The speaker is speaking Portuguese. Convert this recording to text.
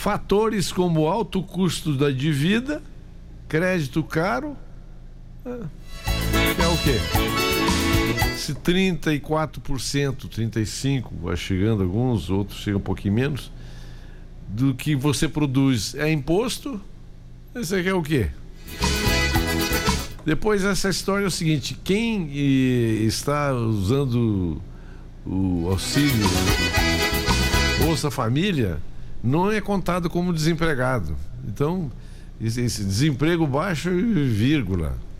Fatores como alto custo de vida, crédito caro, é o quê? Se 34%, 35%, vai chegando alguns, outros chegam um pouquinho menos, do que você produz é imposto, você quer o quê? Depois essa história é o seguinte, quem está usando o auxílio Bolsa Família não é contado como desempregado. Então, esse desemprego baixo, vírgula.